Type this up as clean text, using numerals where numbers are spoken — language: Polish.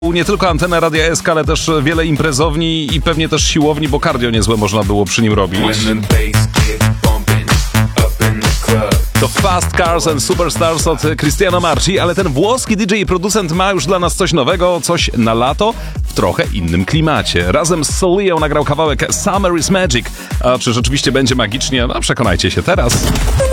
Nie tylko antena Radia SK, ale też wiele imprezowni i pewnie też siłowni, bo cardio niezłe można było przy nim robić. To Fast Cars and Superstars od Cristiano Marci, ale ten włoski DJ i producent ma już dla nas coś nowego, coś na lato w trochę innym klimacie. Razem z Solią nagrał kawałek Summer is Magic. A czy rzeczywiście będzie magicznie? No przekonajcie się teraz.